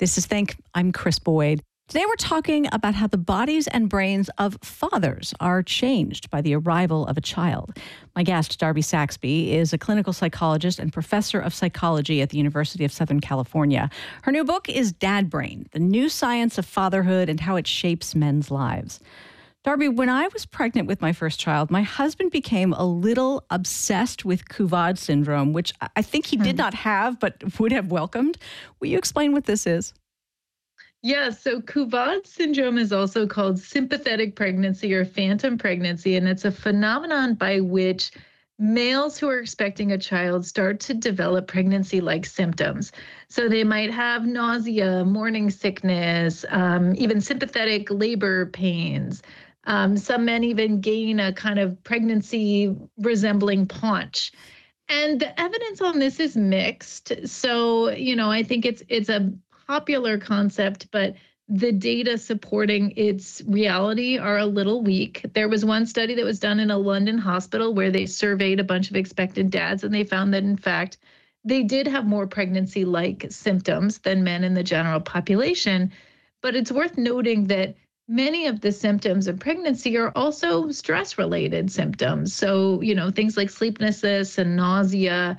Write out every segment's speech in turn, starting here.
This is Think. I'm Chris Boyd. Today we're talking about how the bodies and brains of fathers are changed by the arrival of a child. My guest, Darby Saxby, is a clinical psychologist and professor of psychology at the University of Southern California. Her new book is Dad Brain, the new science of fatherhood and how it shapes men's lives. Darby, when I was pregnant with my first child, my husband became a little obsessed with Couvade syndrome, which I think he did not have but would have welcomed. Will you explain what this is? Yeah, so Couvade syndrome is also called sympathetic pregnancy or phantom pregnancy, and it's a phenomenon by which males who are expecting a child start to develop pregnancy-like symptoms. So they might have nausea, morning sickness, even sympathetic labor pains. Some men even gain a kind of pregnancy resembling paunch. And the evidence on this is mixed. So, I think it's a popular concept, but the data supporting its reality are a little weak. There was one study that was done in a London hospital where they surveyed a bunch of expectant dads, and they found that, in fact, they did have more pregnancy-like symptoms than men in the general population. But it's worth noting that many of the symptoms of pregnancy are also stress-related symptoms. So, things like sleeplessness and nausea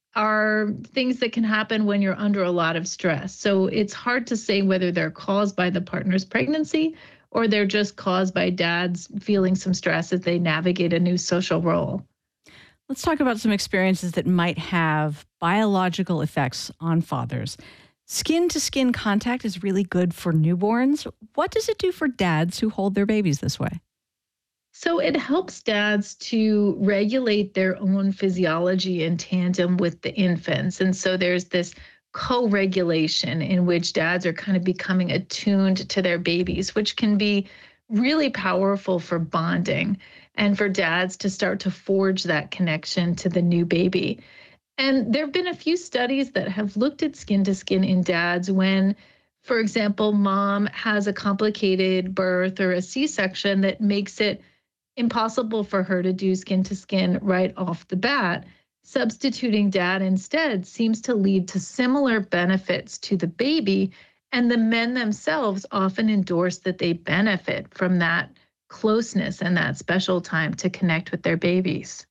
are things that can happen when you're under a lot of stress. So it's hard to say whether they're caused by the partner's pregnancy or they're just caused by dads feeling some stress as they navigate a new social role. Let's talk about some experiences that might have biological effects on fathers. Skin-to-skin contact is really good for newborns. What does it do for dads who hold their babies this way? So it helps dads to regulate their own physiology in tandem with the infants. And so there's this co-regulation in which dads are kind of becoming attuned to their babies, which can be really powerful for bonding and for dads to start to forge that connection to the new baby. And there have been a few studies that have looked at skin to skin in dads when, for example, mom has a complicated birth or a C-section that makes it impossible for her to do skin to skin right off the bat. Substituting dad instead seems to lead to similar benefits to the baby, and the men themselves often endorse that they benefit from that closeness and that special time to connect with their babies.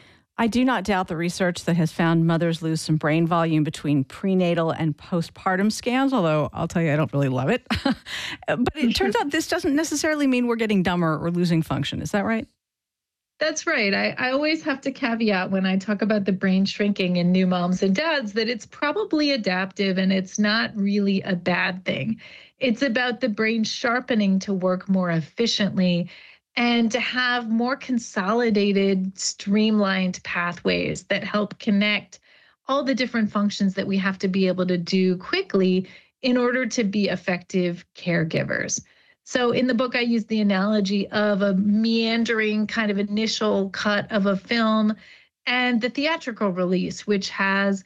I do not doubt the research that has found mothers lose some brain volume between prenatal and postpartum scans, although I'll tell you, I don't really love it. But it turns out this doesn't necessarily mean we're getting dumber or losing function. Is that right? That's right. I always have to caveat when I talk about the brain shrinking in new moms and dads that it's probably adaptive and it's not really a bad thing. It's about the brain sharpening to work more efficiently and to have more consolidated, streamlined pathways that help connect all the different functions that we have to be able to do quickly in order to be effective caregivers. So in the book, I use the analogy of a meandering kind of initial cut of a film and the theatrical release, which has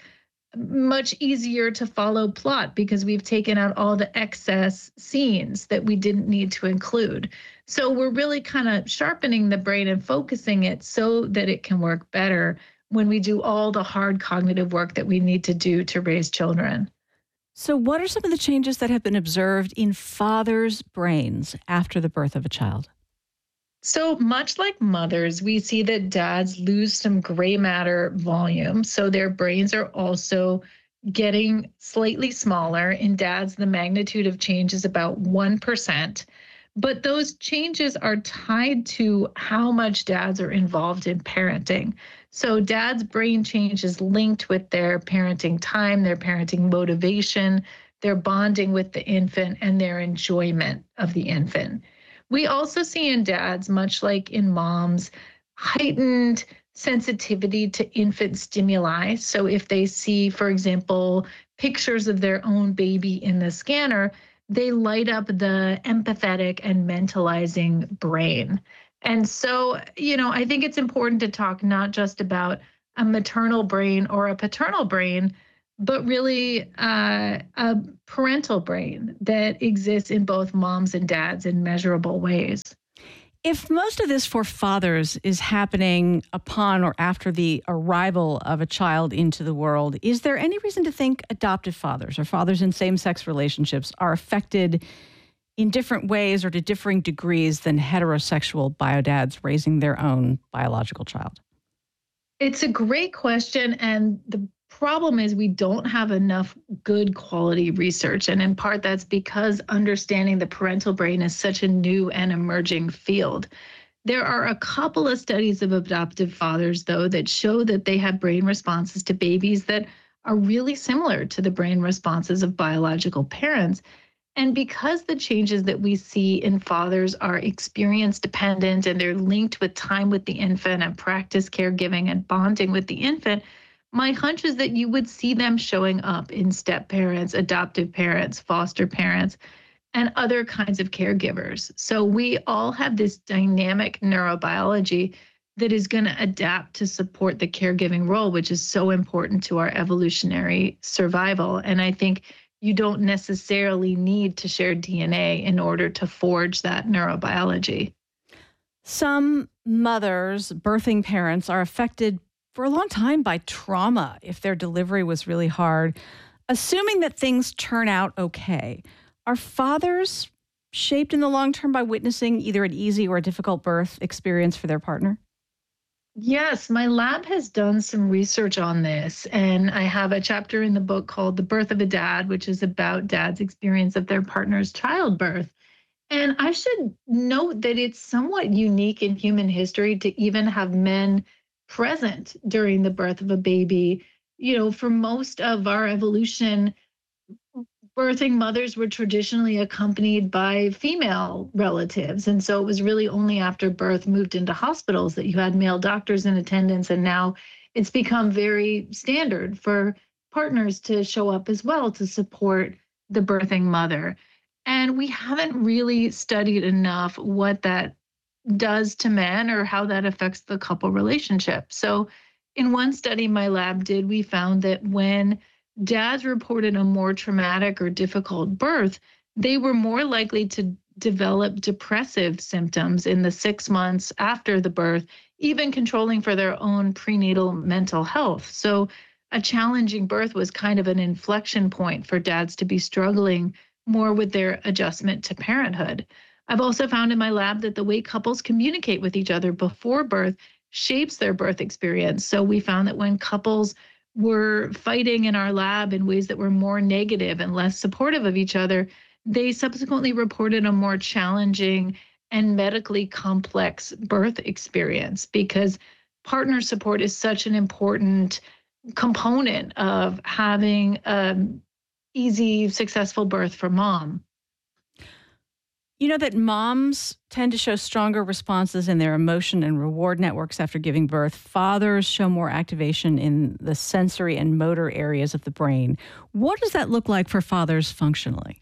much easier to follow plot because we've taken out all the excess scenes that we didn't need to include. So we're really kind of sharpening the brain and focusing it so that it can work better when we do all the hard cognitive work that we need to do to raise children. So what are some of the changes that have been observed in fathers' brains after the birth of a child? So much like mothers, we see that dads lose some gray matter volume. So their brains are also getting slightly smaller. In dads, the magnitude of change is about 1%. But those changes are tied to how much dads are involved in parenting. So dad's brain change is linked with their parenting time, their parenting motivation, their bonding with the infant, and their enjoyment of the infant. We also see in dads, much like in moms, heightened sensitivity to infant stimuli. So if they see, for example, pictures of their own baby in the scanner, they light up the empathetic and mentalizing brain. And so, I think it's important to talk not just about a maternal brain or a paternal brain, but really a parental brain that exists in both moms and dads in measurable ways. If most of this for fathers is happening upon or after the arrival of a child into the world, is there any reason to think adoptive fathers or fathers in same-sex relationships are affected in different ways or to differing degrees than heterosexual biodads raising their own biological child? It's a great question. And the problem is we don't have enough good quality research. And in part, that's because understanding the parental brain is such a new and emerging field. There are a couple of studies of adoptive fathers, though, that show that they have brain responses to babies that are really similar to the brain responses of biological parents. And because the changes that we see in fathers are experience dependent and they're linked with time with the infant and practice caregiving and bonding with the infant, my hunch is that you would see them showing up in step parents, adoptive parents, foster parents, and other kinds of caregivers. So we all have this dynamic neurobiology that is going to adapt to support the caregiving role, which is so important to our evolutionary survival. And I think you don't necessarily need to share DNA in order to forge that neurobiology. Some mothers, birthing parents, are affected for a long time by trauma if their delivery was really hard. Assuming that things turn out okay, are fathers shaped in the long term by witnessing either an easy or a difficult birth experience for their partner? Yes, my lab has done some research on this, and I have a chapter in the book called The Birth of a Dad, which is about dads' experience of their partner's childbirth. And I should note that it's somewhat unique in human history to even have men present during the birth of a baby. For most of our evolution, birthing mothers were traditionally accompanied by female relatives. And so it was really only after birth moved into hospitals that you had male doctors in attendance. And now it's become very standard for partners to show up as well to support the birthing mother. And we haven't really studied enough what that does to men or how that affects the couple relationship. So in one study my lab did, we found that when dads reported a more traumatic or difficult birth, they were more likely to develop depressive symptoms in the 6 months after the birth, even controlling for their own prenatal mental health. So a challenging birth was kind of an inflection point for dads to be struggling more with their adjustment to parenthood. I've also found in my lab that the way couples communicate with each other before birth shapes their birth experience. So we found that when couples were fighting in our lab in ways that were more negative and less supportive of each other, they subsequently reported a more challenging and medically complex birth experience because partner support is such an important component of having an easy, successful birth for mom. You know that moms tend to show stronger responses in their emotion and reward networks after giving birth. Fathers show more activation in the sensory and motor areas of the brain. What does that look like for fathers functionally?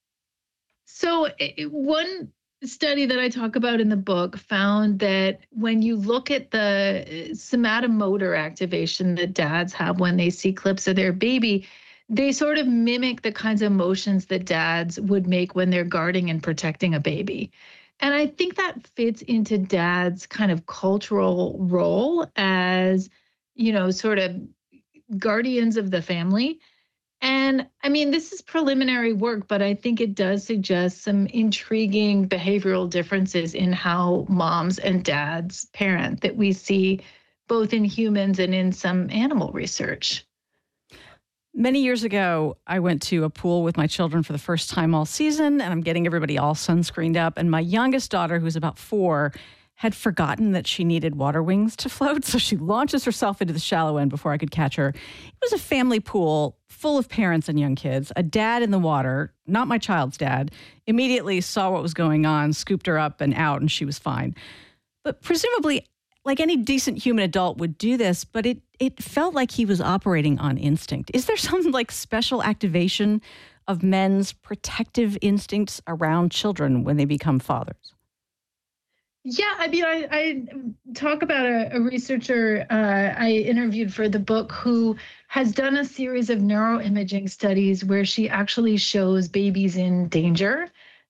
So one study that I talk about in the book found that when you look at the somatomotor activation that dads have when they see clips of their baby, they sort of mimic the kinds of emotions that dads would make when they're guarding and protecting a baby. And I think that fits into dad's kind of cultural role as, sort of guardians of the family. And I mean, this is preliminary work, but I think it does suggest some intriguing behavioral differences in how moms and dads parent that we see both in humans and in some animal research. Many years ago, I went to a pool with my children for the first time all season, and I'm getting everybody all sunscreened up. And my youngest daughter, who's about 4, had forgotten that she needed water wings to float. So she launches herself into the shallow end before I could catch her. It was a family pool full of parents and young kids. A dad in the water, not my child's dad, immediately saw what was going on, scooped her up and out, and she was fine. But presumably, like any decent human adult would do this, but it felt like he was operating on instinct. Is there some like special activation of men's protective instincts around children when they become fathers? Yeah, I mean, I talk about a researcher I interviewed for the book who has done a series of neuroimaging studies where she actually shows babies in danger.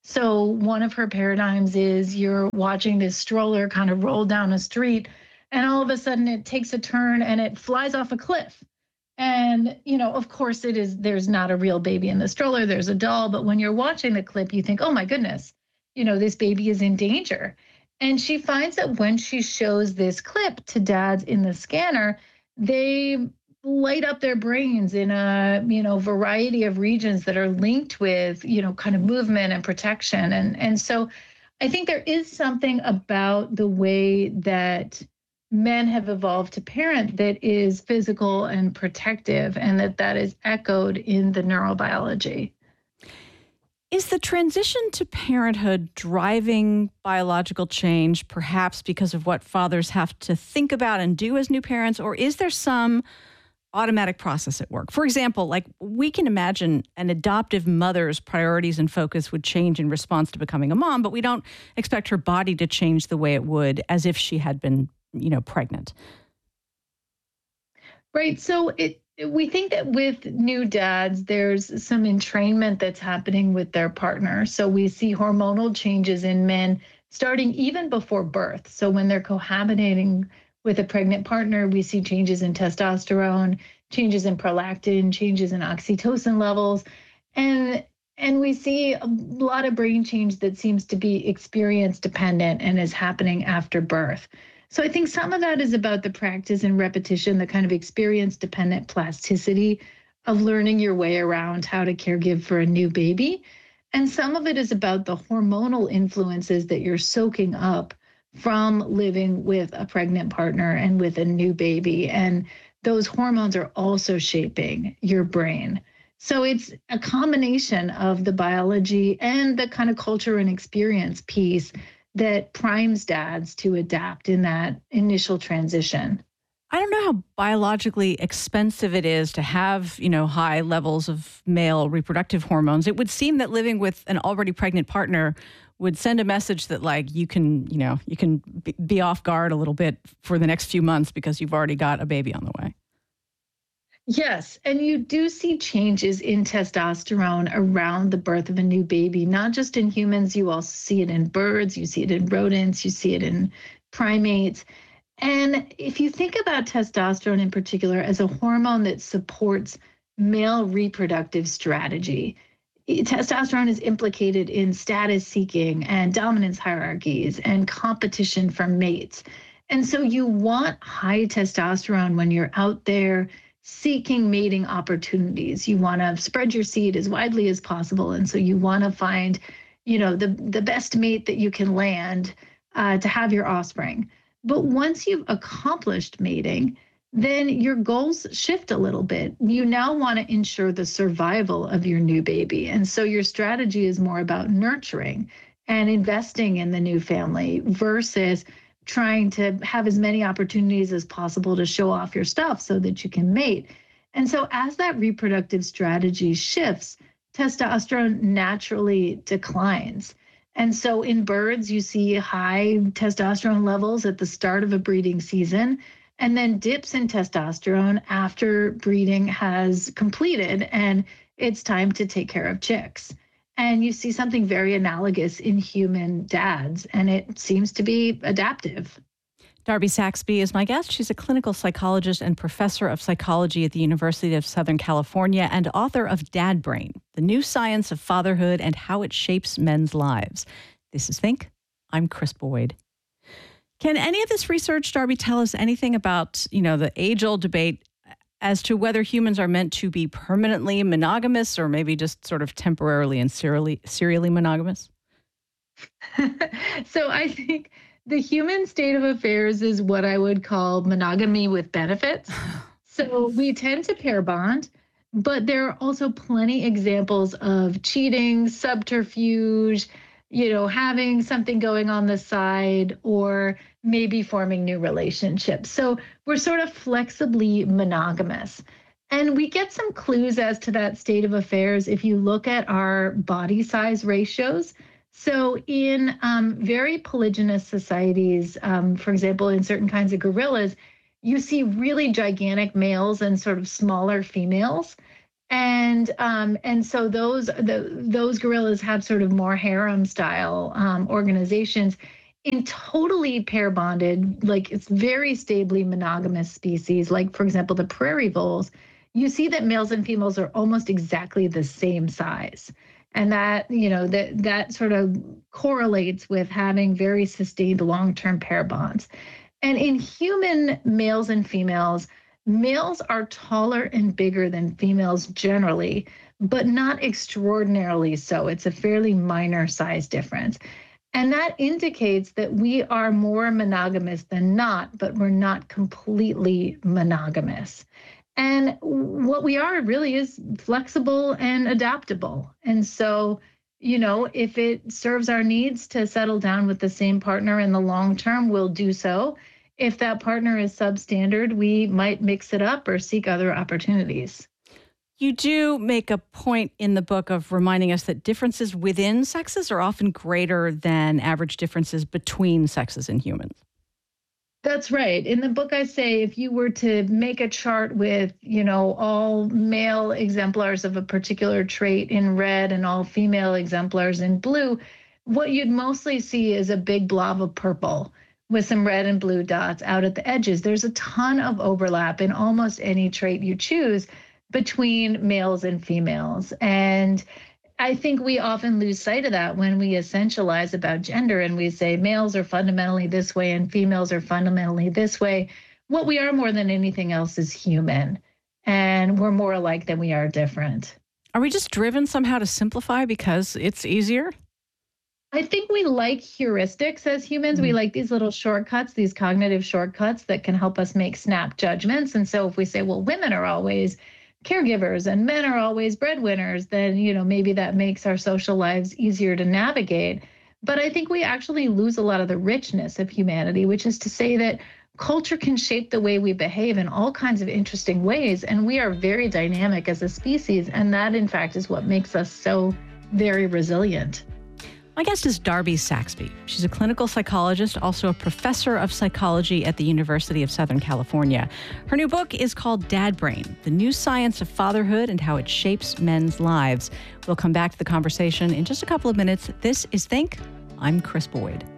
So one of her paradigms is you're watching this stroller kind of roll down a street, and all of a sudden it takes a turn and it flies off a cliff. And, of course, there's not a real baby in the stroller, there's a doll. But when you're watching the clip, you think, oh my goodness, this baby is in danger. And she finds that when she shows this clip to dads in the scanner, they light up their brains in a, variety of regions that are linked with, kind of movement and protection. And so I think there is something about the way that men have evolved to parent that is physical and protective, and that is echoed in the neurobiology. Is the transition to parenthood driving biological change, perhaps because of what fathers have to think about and do as new parents, or is there some automatic process at work? For example, like we can imagine an adoptive mother's priorities and focus would change in response to becoming a mom, but we don't expect her body to change the way it would as if she had been, pregnant. Right. So we think that with new dads, there's some entrainment that's happening with their partner. So we see hormonal changes in men starting even before birth. So when they're cohabitating with a pregnant partner, we see changes in testosterone, changes in prolactin, changes in oxytocin levels. And we see a lot of brain change that seems to be experience dependent and is happening after birth. So I think some of that is about the practice and repetition, the kind of experience dependent plasticity of learning your way around how to caregive for a new baby. And some of it is about the hormonal influences that you're soaking up from living with a pregnant partner and with a new baby. And those hormones are also shaping your brain. So it's a combination of the biology and the kind of culture and experience piece that primes dads to adapt in that initial transition. I don't know how biologically expensive it is to have, high levels of male reproductive hormones. It would seem that living with an already pregnant partner would send a message that like you can be off guard a little bit for the next few months because you've already got a baby on the way. Yes, and you do see changes in testosterone around the birth of a new baby, not just in humans. You also see it in birds, you see it in rodents, you see it in primates. And if you think about testosterone in particular as a hormone that supports male reproductive strategy, testosterone is implicated in status seeking and dominance hierarchies and competition for mates. And so you want high testosterone when you're out there seeking mating opportunities. You want to spread your seed as widely as possible. And so you want to find, the best mate that you can land to have your offspring. But once you've accomplished mating, then your goals shift a little bit. You now want to ensure the survival of your new baby. And so your strategy is more about nurturing and investing in the new family versus trying to have as many opportunities as possible to show off your stuff so that you can mate. And so as that reproductive strategy shifts, testosterone naturally declines. And so in birds, you see high testosterone levels at the start of a breeding season, and then dips in testosterone after breeding has completed and it's time to take care of chicks. And you see something very analogous in human dads, and it seems to be adaptive. Darby Saxby is my guest. She's a clinical psychologist and professor of psychology at the University of Southern California and author of Dad Brain, The New Science of Fatherhood and How It Shapes Men's Lives. This is Think. I'm Chris Boyd. Can any of this research, Darby, tell us anything about, the age-old debate as to whether humans are meant to be permanently monogamous or maybe just sort of temporarily and serially monogamous? So I think the human state of affairs is what I would call monogamy with benefits. So we tend to pair bond, but there are also plenty examples of cheating, subterfuge, having something going on the side, or maybe forming new relationships. So we're sort of flexibly monogamous. And we get some clues as to that state of affairs if you look at our body size ratios. So in very polygynous societies, for example, in certain kinds of gorillas, you see really gigantic males and sort of smaller females. And so those gorillas have sort of more harem style organizations in totally pair bonded, like it's very stably monogamous species. Like for example, the prairie voles, you see that males and females are almost exactly the same size, and that that sort of correlates with having very sustained long term pair bonds. And in human males and females, males are taller and bigger than females generally, but not extraordinarily so. It's a fairly minor size difference. And that indicates that we are more monogamous than not, but we're not completely monogamous. And what we are really is flexible and adaptable. And so, if it serves our needs to settle down with the same partner in the long term, we'll do so. If that partner is substandard, we might mix it up or seek other opportunities. You do make a point in the book of reminding us that differences within sexes are often greater than average differences between sexes in humans. That's right. In the book, I say if you were to make a chart with, all male exemplars of a particular trait in red and all female exemplars in blue, what you'd mostly see is a big blob of purple with some red and blue dots out at the edges. There's a ton of overlap in almost any trait you choose between males and females. And I think we often lose sight of that when we essentialize about gender and we say males are fundamentally this way and females are fundamentally this way. What we are more than anything else is human, and we're more alike than we are different. Are we just driven somehow to simplify because it's easier? I think we like heuristics as humans. We like these little shortcuts, these cognitive shortcuts that can help us make snap judgments. And so if we say, well, women are always caregivers and men are always breadwinners, then, maybe that makes our social lives easier to navigate. But I think we actually lose a lot of the richness of humanity, which is to say that culture can shape the way we behave in all kinds of interesting ways. And we are very dynamic as a species. And that, in fact, is what makes us so very resilient. My guest is Darby Saxby. She's a clinical psychologist, also a professor of psychology at the University of Southern California. Her new book is called Dad Brain, The New Science of Fatherhood and How It Shapes Men's Lives. We'll come back to the conversation in just a couple of minutes. This is Think. I'm Chris Boyd.